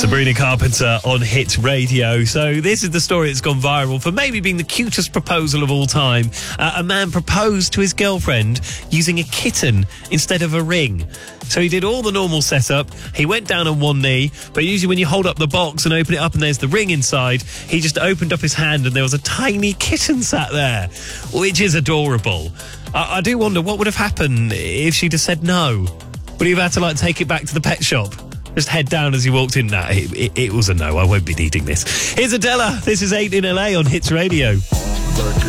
Sabrina Carpenter on Hit Radio. So this is the story that's gone viral for maybe being the cutest proposal of all time. A man proposed to his girlfriend using a kitten instead of a ring. So he did all the normal setup. He went down on one knee, but usually when you hold up the box and open it up and there's the ring inside, he just opened up his hand and there was a tiny kitten sat there, which is adorable. I do wonder what would have happened if she'd have said no. Would he have had to take it back to the pet shop? Just head down as he walked in. Nah, it was a no. I won't be needing this. Here's Adela. This is 8 in LA on Hits Radio.